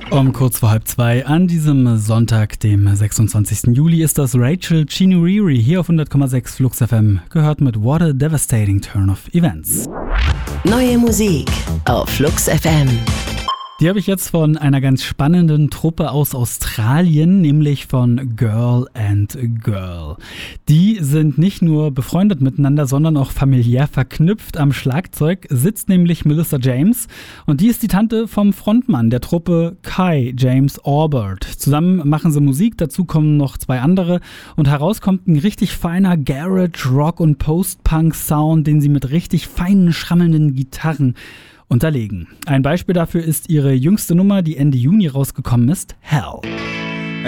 Um kurz vor 1:30 an diesem Sonntag, dem 26. Juli, ist das Rachel Chinouriri hier auf 100,6 Flux FM, gehört mit What a Devastating Turn of Events. Neue Musik auf Flux FM. Die habe ich jetzt von einer ganz spannenden Truppe aus Australien, nämlich von Girl and Girl. Die sind nicht nur befreundet miteinander, sondern auch familiär verknüpft. Am Schlagzeug sitzt nämlich Melissa James und die ist die Tante vom Frontmann der Truppe, Kai James Orbert. Zusammen machen sie Musik, dazu kommen noch 2 andere und heraus kommt ein richtig feiner Garage, Rock und Post-Punk-Sound, den sie mit richtig feinen, schrammelnden Gitarren unterlegen. Ein Beispiel dafür ist ihre jüngste Nummer, die Ende Juni rausgekommen ist, Hell.